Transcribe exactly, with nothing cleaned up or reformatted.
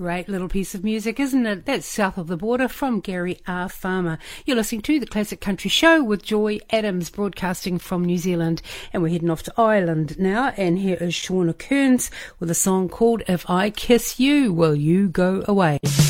Great little piece of music, isn't it? That's South of the Border from Gary R. Farmer. You're listening to The Classic Country Show with Joy Adams, broadcasting from New Zealand. And we're heading off to Ireland now. And here is Shauna Kearns with a song called If I Kiss You, Will You Go Away?